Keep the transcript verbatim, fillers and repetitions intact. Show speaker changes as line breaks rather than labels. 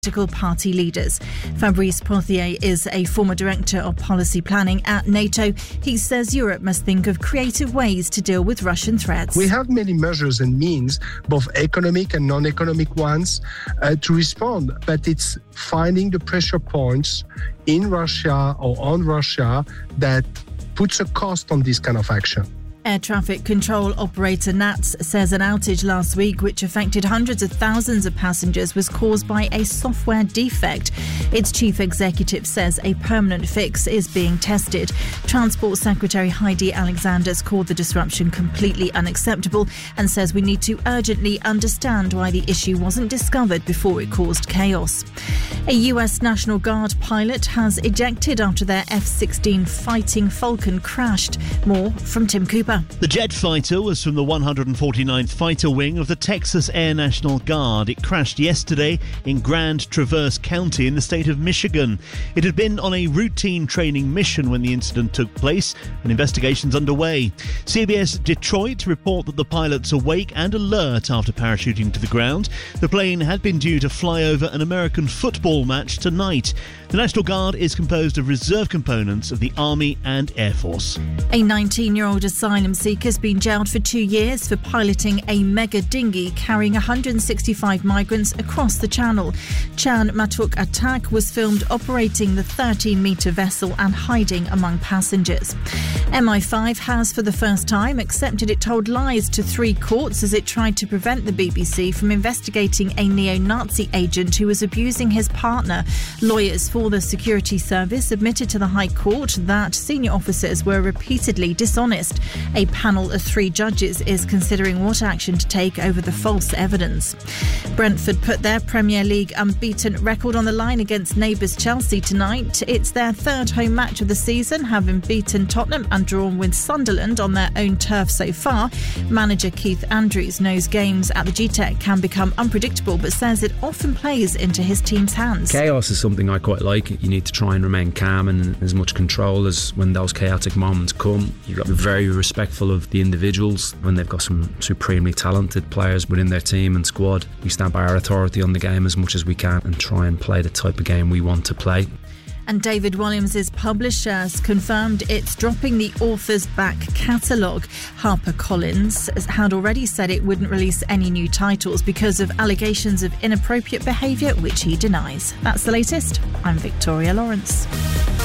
political party leaders. Fabrice Pothier is a former director of policy planning at NATO. He says Europe must think of creative ways to deal with Russian threats.
We have many measures and means, both economic and non-economic ones, uh, to respond. But it's finding the pressure points in Russia or on Russia that puts a cost on this kind of action.
Air traffic control operator N A T S says an outage last week which affected hundreds of thousands of passengers was caused by a software defect. Its chief executive says a permanent fix is being tested. Transport Secretary Heidi Alexanders called the disruption completely unacceptable and says we need to urgently understand why the issue wasn't discovered before it caused chaos. A U S National Guard pilot has ejected after their F sixteen Fighting Falcon crashed. More from Tim Cooper.
The jet fighter was from the one hundred forty-ninth Fighter Wing of the Texas Air National Guard. It crashed yesterday in Grand Traverse County in the state of Michigan. It had been on a routine training mission when the incident took place, and investigations underway. C B S Detroit report that the pilot's awake and alert after parachuting to the ground. The plane had been due to fly over an American football match tonight. The National Guard is composed of reserve components of the Army and Air Force.
A nineteen-year-old asylum seeker has been jailed for two years for piloting a mega dinghy carrying one hundred sixty-five migrants across the Channel. Chan Matuk Atak was filmed operating the thirteen-metre vessel and hiding among passengers. M I five has for the first time accepted it told lies to three courts as it tried to prevent the B B C from investigating a neo-Nazi agent who was abusing his partner. Lawyers for the security service admitted to the High Court that senior officers were repeatedly dishonest. A panel of three judges is considering what action to take over the false evidence. Brentford put their Premier League unbeaten record on the line against neighbours Chelsea tonight. It's their third home match of the season, having beaten Tottenham and drawn with Sunderland on their own turf so far. Manager Keith Andrews knows games at the G TEC can become unpredictable, but says it often plays into his team's hands.
Chaos is something I quite like. You need to try and remain calm and as much control as when those chaotic moments come. You've got to be very respectful of the individuals when they've got some supremely talented players within their team and squad. We stand by our authority on the game as much as we can and try and play the type of game we want to play.
And David Walliams' publisher has confirmed it's dropping the author's back catalogue. HarperCollins had already said it wouldn't release any new titles because of allegations of inappropriate behaviour, which he denies. That's the latest. I'm Victoria Lawrence.